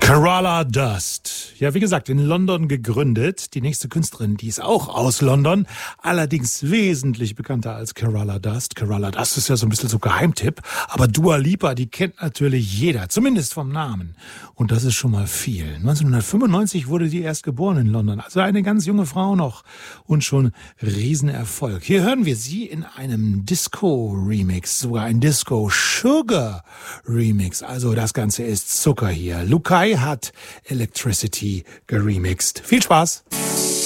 Kerala Dust. Ja, wie gesagt, in London gegründet. Die nächste Künstlerin, die ist auch aus London, allerdings wesentlich bekannter als Kerala Dust. Kerala Dust ist ja so ein bisschen so Geheimtipp, aber Dua Lipa, die kennt natürlich jeder, zumindest vom Namen. Und das ist schon mal viel. 1995 wurde die erst geboren in London, also eine ganz junge Frau noch und schon Riesenerfolg. Hier hören wir sie in einem Disco-Remix, sogar ein Disco-Sugar-Remix. Also das Ganze ist Zucker hier. Lukai hat Electricity geremixed. Viel Spaß!